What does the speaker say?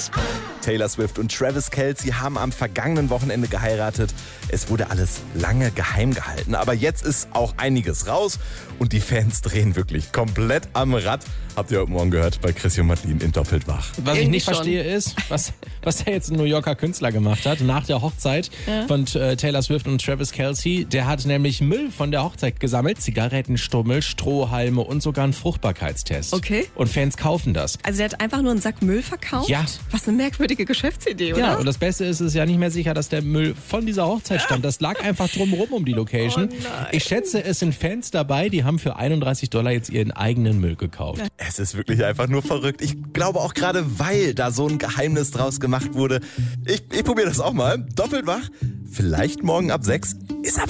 Taylor Swift und Travis Kelce haben am vergangenen Wochenende geheiratet. Es wurde alles lange geheim gehalten, aber jetzt ist auch einiges raus und die Fans drehen wirklich komplett am Rad. Habt ihr heute Morgen gehört bei Chrissy und Madeline in Doppelt wach. Was ich nicht verstehe ist, was der jetzt ein New Yorker Künstler gemacht hat nach der Hochzeit von Taylor Swift und Travis Kelce. Der hat nämlich Müll von der Hochzeit gesammelt, Zigarettenstummel, Strohhalme und sogar einen Fruchtbarkeitstest. Okay. Und Fans kaufen das. Also der hat einfach nur einen Sack Müll verkauft? Ja. Was eine merkwürdige Geschäftsidee, oder? Ja, und das Beste ist, es ist ja nicht mehr sicher, dass der Müll von dieser Hochzeit stammt. Das lag einfach drumherum um die Location. Oh nein. Ich schätze, es sind Fans dabei, die haben für $31 jetzt ihren eigenen Müll gekauft. Es ist wirklich einfach nur verrückt. Ich glaube auch gerade, weil da so ein Geheimnis draus gemacht wurde. Ich probiere das auch mal. Doppelt wach. Vielleicht morgen ab 6. Ist aber